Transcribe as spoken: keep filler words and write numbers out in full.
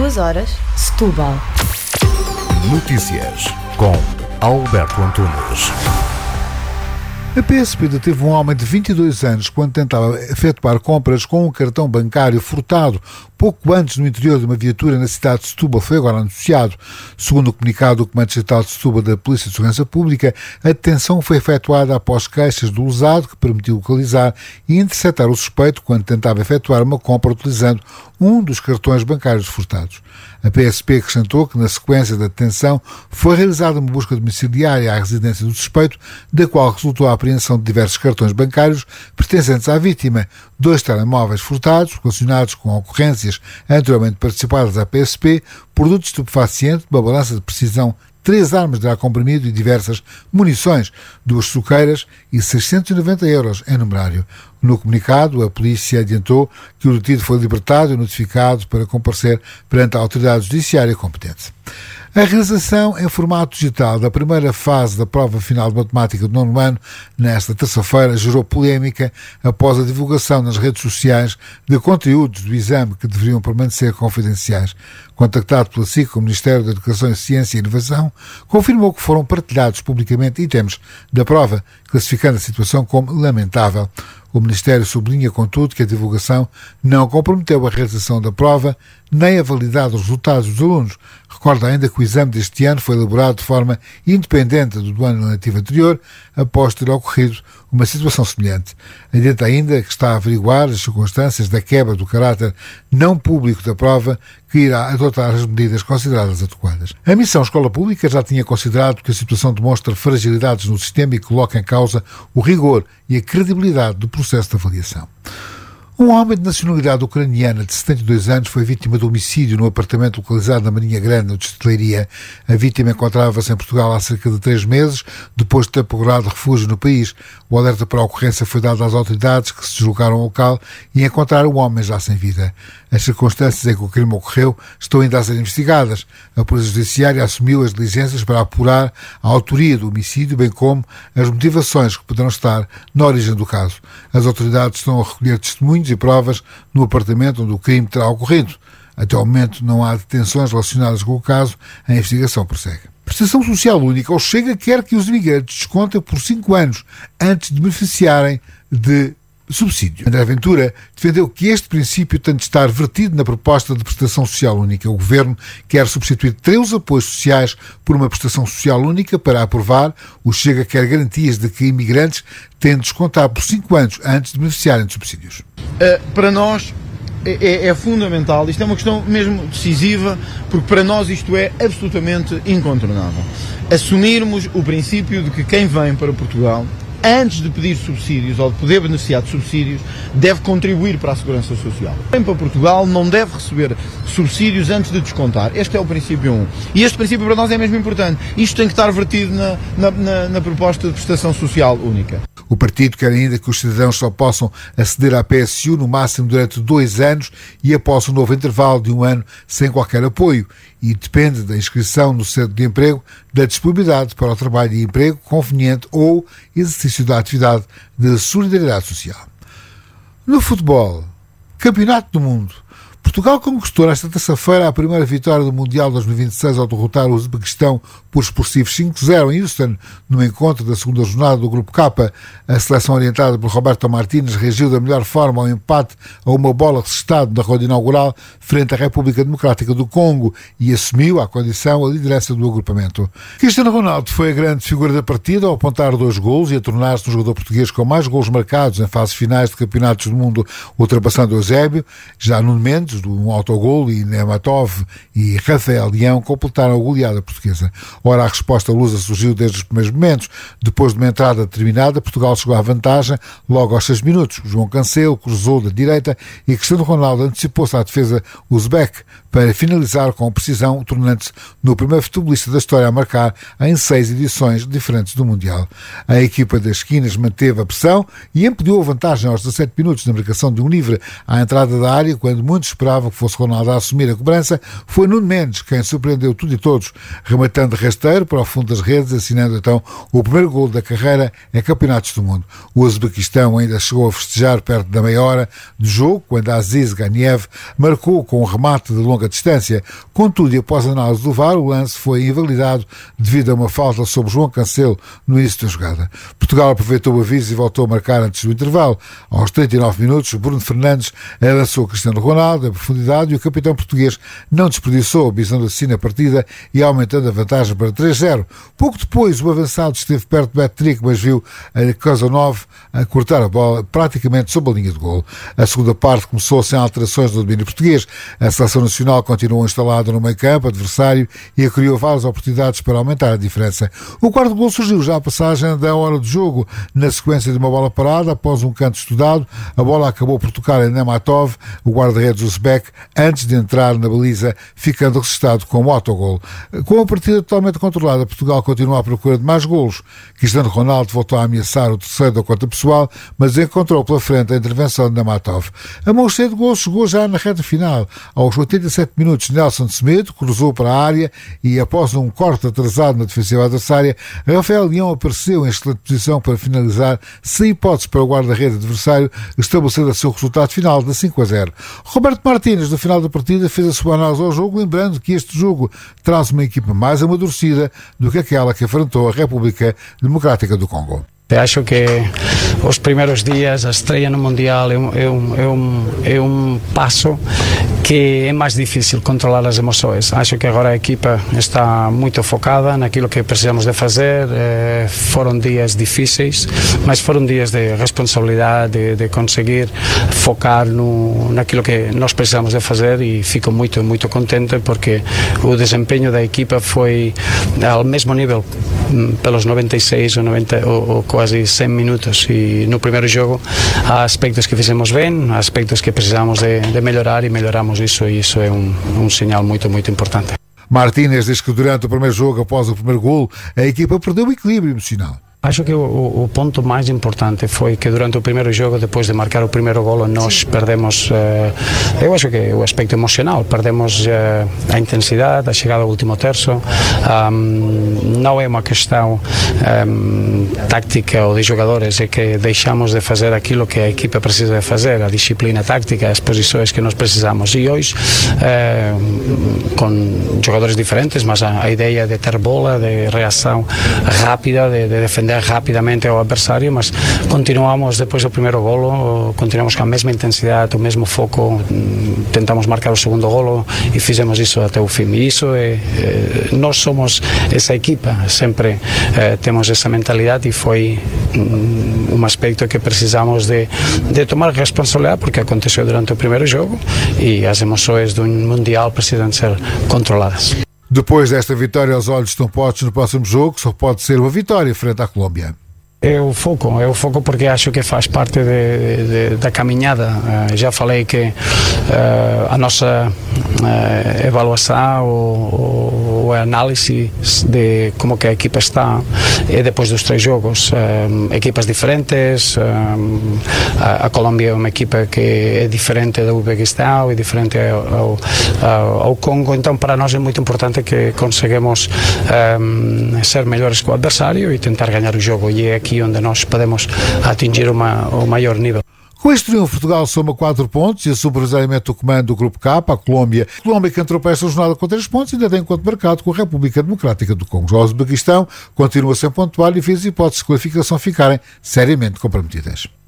duas horas, Setúbal. Notícias com Alberto Antunes. A P S P deteve um homem de vinte e dois anos quando tentava efetuar compras com um cartão bancário furtado pouco antes no interior de uma viatura na cidade de Setúbal. Foi agora anunciado. Segundo o comunicado do Comando Distrital de Setúbal da Polícia de Segurança Pública, a detenção foi efetuada após queixas do lesado que permitiu localizar e interceptar o suspeito quando tentava efetuar uma compra utilizando um dos cartões bancários furtados. A P S P acrescentou que, na sequência da detenção, foi realizada uma busca domiciliária à residência do suspeito, da qual resultou a apreensão de diversos cartões bancários pertencentes à vítima, dois telemóveis furtados, relacionados com ocorrências anteriormente participadas à P S P, produtos estupefacientes, uma balança de precisão, três armas de ar comprimido e diversas munições, duas suqueiras e seiscentos e noventa euros em numerário. No comunicado, a polícia adiantou que o detido foi libertado e notificado para comparecer perante a autoridade judiciária competente. A realização em formato digital da primeira fase da prova final de matemática do nono ano, nesta terça-feira, gerou polémica após a divulgação nas redes sociais de conteúdos do exame que deveriam permanecer confidenciais. Contactado pela S I C, o Ministério da Educação, Ciência e Inovação confirmou que foram partilhados publicamente itens da prova, classificando a situação como lamentável. O Ministério sublinha, contudo, que a divulgação não comprometeu a realização da prova nem a validade dos resultados dos alunos. Recorda ainda que o exame deste ano foi elaborado de forma independente do do ano letivo anterior, após ter ocorrido uma situação semelhante. Adianta ainda que está a averiguar as circunstâncias da quebra do caráter não público da prova, que irá adotar as medidas consideradas adequadas. A missão Escola Pública já tinha considerado que a situação demonstra fragilidades no sistema e coloca em causa o rigor e a credibilidade do processo de avaliação. Um homem de nacionalidade ucraniana de setenta e dois anos foi vítima de homicídio no apartamento localizado na Marinha Grande, no distrito de Leiria. A vítima encontrava-se em Portugal há cerca de três meses, depois de ter procurado refúgio no país. O alerta para a ocorrência foi dado às autoridades, que se deslocaram ao local e encontraram o homem já sem vida. As circunstâncias em que o crime ocorreu estão ainda a ser investigadas. A Polícia Judiciária assumiu as diligências para apurar a autoria do homicídio, bem como as motivações que poderão estar na origem do caso. As autoridades estão a recolher testemunhos e provas no apartamento onde o crime terá ocorrido. Até ao momento não há detenções relacionadas com o caso, a investigação prossegue. Prestação Social Única. O Chega quer que os imigrantes descontem por cinco anos antes de beneficiarem de subsídio. André Ventura defendeu que este princípio tem de estar vertido na proposta de prestação social única. O Governo quer substituir três apoios sociais por uma prestação social única. Para aprovar, o Chega quer garantias de que imigrantes têm de descontar por cinco anos antes de beneficiarem de subsídios. Uh, para nós é, é fundamental, isto é uma questão mesmo decisiva, porque para nós isto é absolutamente incontornável. Assumirmos o princípio de que quem vem para Portugal, antes de pedir subsídios ou de poder beneficiar de subsídios, deve contribuir para a segurança social. Quem para Portugal não deve receber subsídios antes de descontar. Este é o princípio um. E este princípio para nós é mesmo importante. Isto tem que estar vertido na, na, na, na proposta de prestação social única. O partido quer ainda que os cidadãos só possam aceder à P S U no máximo durante dois anos e após um novo intervalo de um ano sem qualquer apoio, e depende da inscrição no Centro de Emprego da disponibilidade para o trabalho e emprego conveniente ou exercício da atividade de solidariedade social. No futebol, Campeonato do Mundo. Portugal conquistou nesta terça-feira a primeira vitória do Mundial dois mil e vinte e seis ao derrotar o Uzbequistão por expressivos cinco a zero em Houston, no encontro da segunda jornada do Grupo K. A seleção orientada por Roberto Martínez reagiu da melhor forma ao empate a uma bola resistado na ronda inaugural frente à República Democrática do Congo e assumiu, à condição, a liderança do agrupamento. Cristiano Ronaldo foi a grande figura da partida ao apontar dois golos e a tornar-se um jogador português com mais golos marcados em fases finais de campeonatos do mundo, ultrapassando Eusébio. Já Nuno Mendes, do um autogol, e Nematov e Rafael Leão completaram a goleada portuguesa. Ora, a resposta lusa surgiu desde os primeiros momentos. Depois de uma entrada determinada, Portugal chegou à vantagem logo aos seis minutos. João Cancelo cruzou da direita e Cristiano Ronaldo antecipou-se à defesa uzbek para finalizar com precisão, tornando-se no primeiro futebolista da história a marcar em seis edições diferentes do Mundial. A equipa das esquinas manteve a pressão e ampliou a vantagem aos dezassete minutos na marcação de um livre à entrada da área, quando muitos esperavam esperavam que fosse Ronaldo a assumir a cobrança, foi Nuno Mendes quem surpreendeu tudo e todos, rematando rasteiro para o fundo das redes, assinando então o primeiro golo da carreira em campeonatos do mundo. O Uzbequistão ainda chegou a festejar perto da meia hora do jogo, quando Aziz Ganiev marcou com um remate de longa distância. Contudo, e após a análise do V A R, o lance foi invalidado devido a uma falta sobre João Cancelo no início da jogada. Portugal aproveitou o aviso e voltou a marcar antes do intervalo. Aos trinta e nove minutos, Bruno Fernandes lançou Cristiano Ronaldo em profundidade e o capitão português não desperdiçou, visando assim na partida e aumentando a vantagem para três a zero. Pouco depois, o avançado esteve perto do hat-trick, mas viu a Kazanov a cortar a bola praticamente sob a linha de golo. A segunda parte começou sem alterações no domínio português. A seleção nacional continuou instalada no meio-campo adversário e criou várias oportunidades para aumentar a diferença. O quarto golo surgiu já à passagem da hora do jogo, na sequência de uma bola parada, após um canto estudado. A bola acabou por tocar em Nematov, o guarda-redes uzbek, antes de entrar na baliza, ficando registado como autogol. Com a partida totalmente controlada, Portugal continua à procura de mais golos. Cristiano Ronaldo voltou a ameaçar o terceiro da conta pessoal, mas encontrou pela frente a intervenção de Nematov. A mão cheia de golos chegou já na reta final. Aos oitenta e sete minutos, Nelson Semedo cruzou para a área e, após um corte atrasado na defensiva adversária, Rafael Leão apareceu em excelente posição para finalizar, sem hipótese para o guarda-redes adversário, estabelecendo assim o resultado final de cinco a zero. Roberto Martínez, no final da partida, fez a sua análise ao jogo, lembrando que este jogo traz uma equipa mais amadurecida do que aquela que enfrentou a República Democrática do Congo. Acho que os primeiros dias, a estreia no Mundial é um, é, um, é, um, é um passo que é mais difícil controlar as emoções. Acho que agora a equipa está muito focada naquilo que precisamos de fazer. Eh, foram dias difíceis, mas foram dias de responsabilidade, de, de conseguir focar no, naquilo que nós precisamos de fazer, e fico muito, muito contente porque o desempenho da equipa foi ao mesmo nível pelos noventa e seis ou, noventa, ou, ou quase cem minutos, e no primeiro jogo há aspectos que fizemos bem, há aspectos que precisamos de, de melhorar, e melhoramos isso, e isso é um, um sinal muito, muito importante. Martínez diz que durante o primeiro jogo, após o primeiro golo, a equipa perdeu o equilíbrio emocional. Acho que o, o ponto mais importante foi que durante o primeiro jogo, depois de marcar o primeiro golo, nós perdemos, uh, eu acho que o aspecto emocional, perdemos uh, a intensidade, a chegada ao último terço. Um, não é uma questão um, tática ou de jogadores, é que deixamos de fazer aquilo que a equipa precisa de fazer, a disciplina tática, as posições que nós precisamos. E hoje, uh, com jogadores diferentes, mas a, a ideia de ter bola, de reação rápida, de, de defender rapidamente ao adversário, mas continuamos depois do primeiro golo, continuamos com a mesma intensidade, o mesmo foco, tentamos marcar o segundo golo e fizemos isso até o fim. E isso é, é, nós somos essa equipa, sempre é, temos essa mentalidade, e foi um, um aspecto que precisamos de, de tomar responsabilidade, porque aconteceu durante o primeiro jogo e as emoções de um mundial precisam ser controladas. Depois desta vitória, os olhos estão postos no próximo jogo, que só pode ser uma vitória frente à Colômbia. É o foco, é o foco porque acho que faz parte de, de, da caminhada. Uh, já falei que uh, a nossa uh, avaliação ou, ou a análise de como que a equipa está é depois dos três jogos. Uh, equipas diferentes, uh, a, a Colômbia é uma equipa que é diferente do Uzbequistão, é diferente ao, ao, ao Congo, então para nós é muito importante que conseguimos um, ser melhores que o adversário e tentar ganhar o jogo, e é aqui onde nós podemos atingir uma, o maior nível. Com este triunfo, Portugal soma quatro pontos e assume provisoriamente o comando do Grupo K, a Colômbia. A Colômbia, que entrou para esta jornada com três pontos, ainda tem encontro marcado com a República Democrática do Congo. O Uzbequistão continua sem pontuar e fez hipóteses de qualificação ficarem seriamente comprometidas.